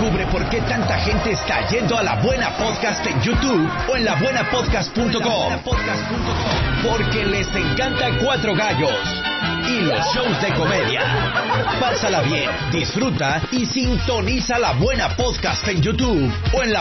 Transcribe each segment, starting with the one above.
Descubre por qué tanta gente está yendo a La Buena Podcast en YouTube o en labuenapodcast.com. Porque les encanta Cuatro Gallos y los shows de comedia. Pásala bien, disfruta y sintoniza La Buena Podcast en YouTube o en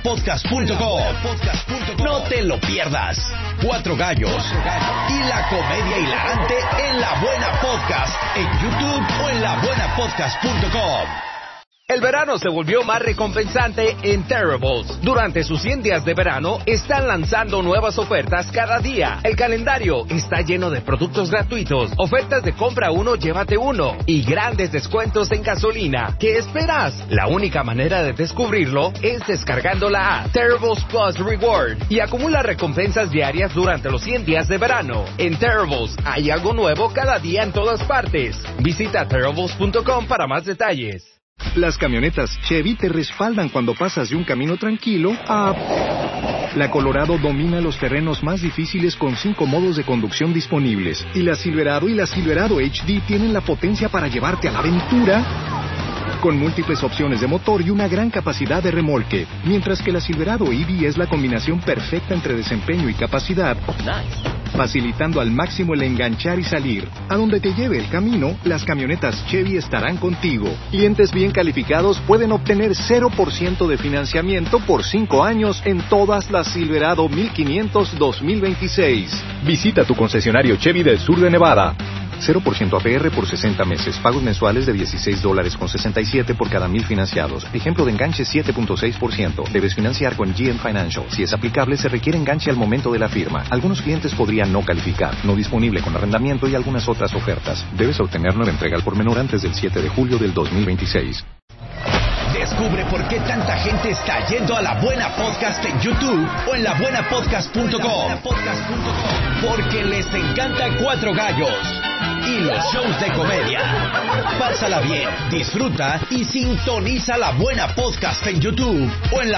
labuenapodcast.com. No te lo pierdas. Cuatro Gallos y la comedia hilarante en La Buena Podcast en YouTube o en labuenapodcast.com. El verano se volvió más recompensante en Terribles. Durante sus 100 días de verano, están lanzando nuevas ofertas cada día. El calendario está lleno de productos gratuitos, ofertas de compra uno, llévate uno, y grandes descuentos en gasolina. ¿Qué esperas? La única manera de descubrirlo es descargando la app Terribles Plus Reward y acumula recompensas diarias durante los 100 días de verano. En Terribles hay algo nuevo cada día en todas partes. Visita Terribles.com para más detalles. Las camionetas Chevy te respaldan cuando pasas de un camino tranquilo a... La Colorado domina los terrenos más difíciles con 5 modos de conducción disponibles. Y la Silverado HD tienen la potencia para llevarte a la aventura con múltiples opciones de motor y una gran capacidad de remolque. Mientras que la Silverado EV es la combinación perfecta entre desempeño y capacidad, facilitando al máximo el enganchar y salir. A donde te lleve el camino, las camionetas Chevy estarán contigo. Clientes bien calificados pueden obtener 0% de financiamiento por 5 años en todas las Silverado 1500 2026. Visita tu concesionario Chevy del sur de Nevada. 0% APR por 60 meses. Pagos mensuales de $16.67 por cada 1,000 financiados. Ejemplo de enganche 7.6%. Debes financiar con GM Financial. Si es aplicable, se requiere enganche al momento de la firma. Algunos clientes podrían no calificar. No disponible con arrendamiento y algunas otras ofertas. Debes obtener nueva entrega al por menor antes del 7 de julio del 2026. Descubre por qué tanta gente está yendo a La Buena Podcast en YouTube o en labuenapodcast.com. Porque les encanta Cuatro Gallos y los shows de comedia. Pásala bien, disfruta y sintoniza La Buena Podcast en YouTube o en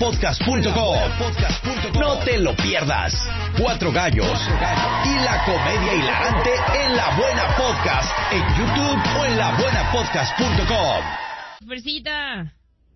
labuenapodcast.com. No te lo pierdas. Cuatro Gallos y la comedia hilarante en La Buena Podcast en YouTube o en labuenapodcast.com. Supercita.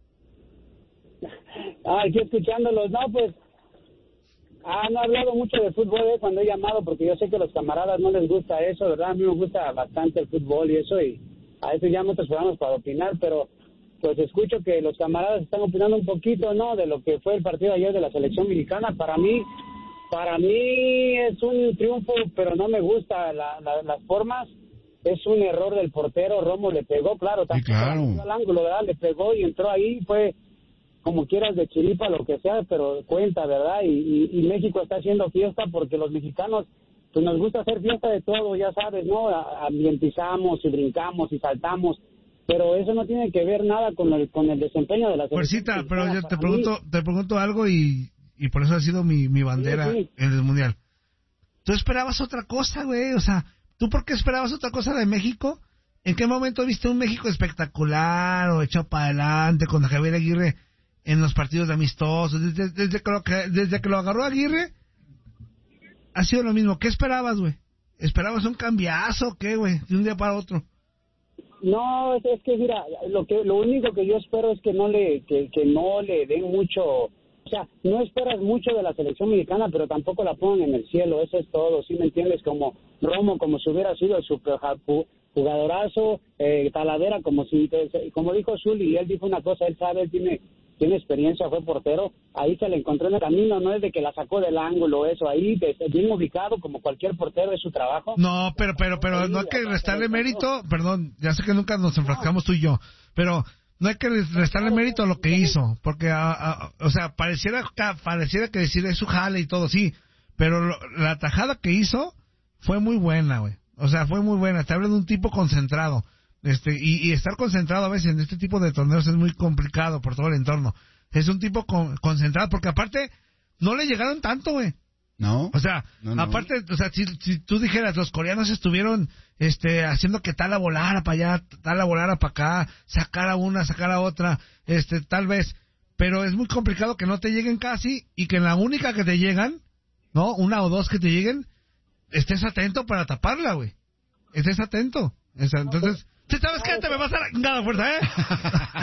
Aquí escuchándolos, no, pues han hablado mucho de fútbol cuando he llamado, porque yo sé que a los camaradas no les gusta eso, ¿verdad? A mí me gusta bastante el fútbol y eso, y a veces llamo a otros programas para opinar, pero pues escucho que los camaradas están opinando un poquito, ¿no?, de lo que fue el partido ayer de la selección mexicana. Para mí es un triunfo, pero no me gusta las formas. Es un error del portero. Romo le pegó, claro, sí, claro, al ángulo, ¿verdad? Le pegó y entró ahí, fue como quieras de chiripa, lo que sea, pero cuenta, ¿verdad? Y México está haciendo fiesta porque los mexicanos, pues nos gusta hacer fiesta de todo, ya sabes, ¿no? Ambientizamos y brincamos y saltamos, pero eso no tiene que ver nada con el desempeño de la selección. Fuercita, pero yo te pregunto algo y por eso ha sido mi bandera sí. en el Mundial. ¿Tú esperabas otra cosa, güey? O sea, ¿tú por qué esperabas otra cosa de México? ¿En qué momento viste un México espectacular o echado para adelante con Javier Aguirre en los partidos de amistosos? Desde que lo agarró Aguirre, ha sido lo mismo. ¿Qué esperabas, güey? ¿Esperabas un cambiazo o qué, güey? De un día para otro. No, es que mira, lo único que yo espero es que no le den mucho, o sea, no esperas mucho de la selección mexicana, pero tampoco la pongan en el cielo, eso es todo, ¿sí me entiendes? Como Romo, como si hubiera sido el super jugadorazo, Talavera, como dijo Zuli, y él dijo una cosa, él sabe, él tiene experiencia, fue portero, ahí se le encontró en el camino, no es de que la sacó del ángulo, eso, ahí bien ubicado, como cualquier portero, es su trabajo. No, pero no hay que restarle mérito, perdón, ya sé que nunca nos enfrascamos tú y yo, pero no hay que restarle mérito a lo que hizo, porque, o sea, pareciera que decir es su jale y todo, sí, pero la tajada que hizo fue muy buena, güey, o sea, fue muy buena, te habla de un tipo concentrado. Y estar concentrado a veces en este tipo de torneos es muy complicado por todo el entorno. Es un tipo concentrado, porque aparte no le llegaron tanto, güey. No. O sea, no. Aparte, o sea, si tú dijeras, los coreanos estuvieron haciendo que tal la volara para allá, tal la volara para acá, sacar a una, sacar a otra, tal vez, pero es muy complicado que no te lleguen casi y que en la única que te llegan, ¿no? Una o dos que te lleguen, estés atento para taparla, güey. Estés atento. Entonces, ¿sabes qué? Te me vas a dar nada fuerza, ¿eh?